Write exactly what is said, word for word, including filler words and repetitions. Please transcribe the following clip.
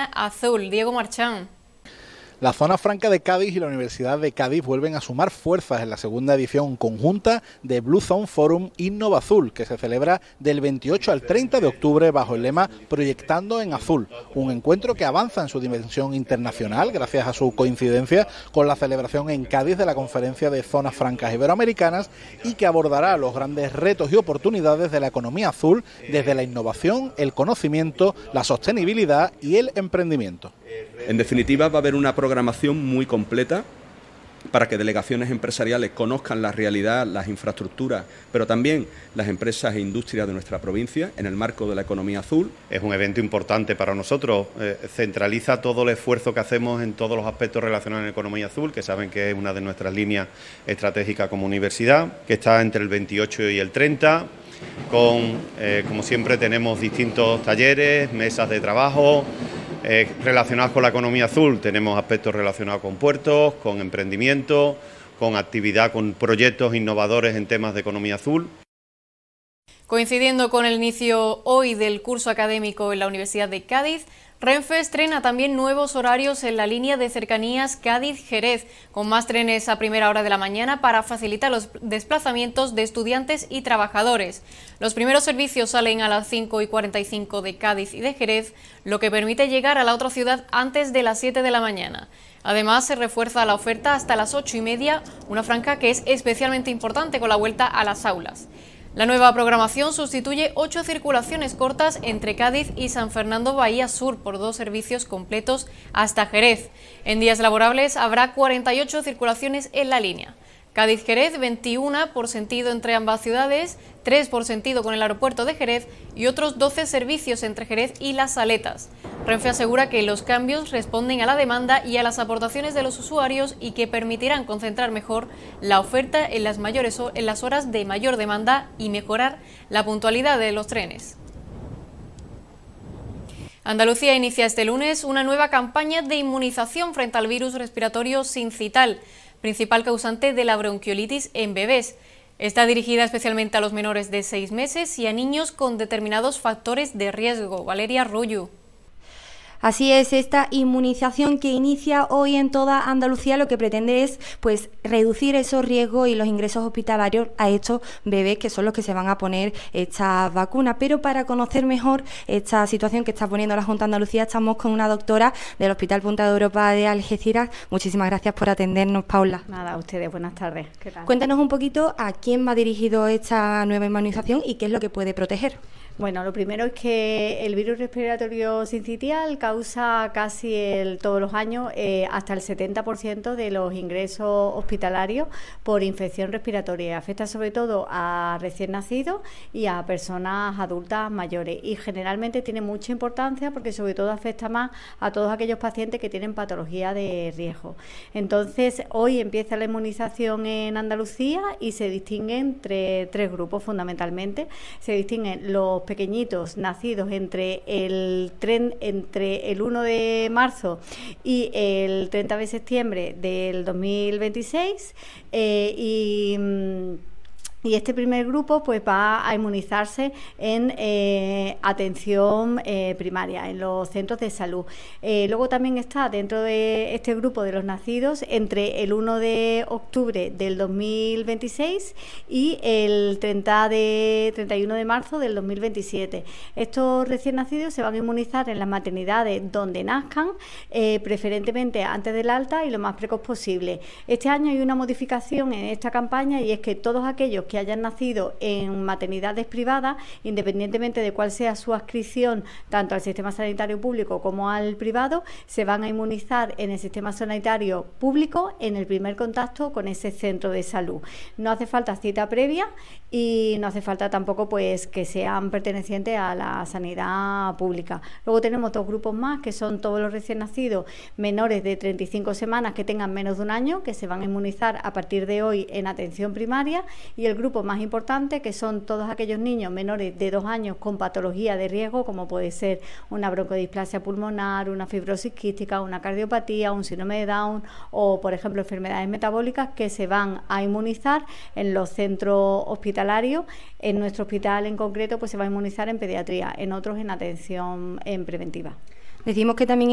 azul. Diego Marchán. La Zona Franca de Cádiz y la Universidad de Cádiz vuelven a sumar fuerzas en la segunda edición conjunta de Blue Zone Forum Innova Azul, que se celebra del veintiocho al treinta de octubre bajo el lema Proyectando en Azul, un encuentro que avanza en su dimensión internacional gracias a su coincidencia con la celebración en Cádiz de la Conferencia de Zonas Francas Iberoamericanas y que abordará los grandes retos y oportunidades de la economía azul desde la innovación, el conocimiento, la sostenibilidad y el emprendimiento. En definitiva, va a haber una programación muy completa para que delegaciones empresariales conozcan la realidad, las infraestructuras, pero también las empresas e industrias de nuestra provincia en el marco de la economía azul. Es un evento importante para nosotros, eh, centraliza todo el esfuerzo que hacemos en todos los aspectos relacionados con la economía azul, que saben que es una de nuestras líneas estratégicas como universidad, que está entre el veintiocho y el treinta, con, eh, como siempre, tenemos distintos talleres, mesas de trabajo, Eh, relacionados con la economía azul. Tenemos aspectos relacionados con puertos, con emprendimiento, con actividad, con proyectos innovadores en temas de economía azul. Coincidiendo con el inicio hoy del curso académico en la Universidad de Cádiz, Renfe estrena también nuevos horarios en la línea de cercanías Cádiz-Jerez, con más trenes a primera hora de la mañana para facilitar los desplazamientos de estudiantes y trabajadores. Los primeros servicios salen a las cinco y cuarenta y cinco de Cádiz y de Jerez, lo que permite llegar a la otra ciudad antes de las siete de la mañana. Además, se refuerza la oferta hasta las ocho y media, una franja que es especialmente importante con la vuelta a las aulas. La nueva programación sustituye ocho circulaciones cortas entre Cádiz y San Fernando Bahía Sur por dos servicios completos hasta Jerez. En días laborables habrá cuarenta y ocho circulaciones en la línea. Cádiz-Jerez, veintiuno por sentido entre ambas ciudades, tres por sentido con el aeropuerto de Jerez y otros doce servicios entre Jerez y Las Saletas. Renfe asegura que los cambios responden a la demanda y a las aportaciones de los usuarios y que permitirán concentrar mejor la oferta en las, mayores, en las horas de mayor demanda y mejorar la puntualidad de los trenes. Andalucía inicia este lunes una nueva campaña de inmunización frente al virus respiratorio sincital, principal causante de la bronquiolitis en bebés. Está dirigida especialmente a los menores de seis meses y a niños con determinados factores de riesgo. Valeria Rullu. Así es, esta inmunización que inicia hoy en toda Andalucía lo que pretende es pues reducir esos riesgos y los ingresos hospitalarios a estos bebés que son los que se van a poner esta vacuna. Pero para conocer mejor esta situación que está poniendo la Junta de Andalucía estamos con una doctora del Hospital Punta de Europa de Algeciras. Muchísimas gracias por atendernos, Paula. Nada, a ustedes, buenas tardes. ¿Qué tal? Cuéntanos un poquito a quién va dirigido esta nueva inmunización y qué es lo que puede proteger. Bueno, lo primero es que el virus respiratorio sincitial causa casi el, todos los años eh, hasta el setenta por ciento de los ingresos hospitalarios por infección respiratoria. Afecta sobre todo a recién nacidos y a personas adultas mayores y generalmente tiene mucha importancia porque sobre todo afecta más a todos aquellos pacientes que tienen patología de riesgo. Entonces, hoy empieza la inmunización en Andalucía y se distinguen entre tres grupos fundamentalmente. Se distinguen los pequeñitos nacidos entre el tren entre el uno de marzo y el treinta de septiembre del dos mil veintiséis eh, y Y este primer grupo pues va a inmunizarse en eh, atención eh, primaria, en los centros de salud. Eh, luego también está dentro de este grupo de los nacidos entre el uno de octubre del dos mil veintiséis y el treinta de, treinta y uno de marzo del dos mil veintisiete. Estos recién nacidos se van a inmunizar en las maternidades donde nazcan, eh, preferentemente antes del alta y lo más precoz posible. Este año hay una modificación en esta campaña y es que todos aquellos que que hayan nacido en maternidades privadas, independientemente de cuál sea su adscripción tanto al sistema sanitario público como al privado, se van a inmunizar en el sistema sanitario público en el primer contacto con ese centro de salud. No hace falta cita previa y no hace falta tampoco pues que sean pertenecientes a la sanidad pública. Luego tenemos dos grupos más que son todos los recién nacidos menores de treinta y cinco semanas que tengan menos de un año, que se van a inmunizar a partir de hoy en atención primaria, y el grupo más importante que son todos aquellos niños menores de dos años con patología de riesgo como puede ser una broncodisplasia pulmonar, una fibrosis quística, una cardiopatía, un síndrome de Down o por ejemplo enfermedades metabólicas, que se van a inmunizar en los centros hospitalarios. En nuestro hospital en concreto pues se va a inmunizar en pediatría, en otros en atención en preventiva. Decimos que también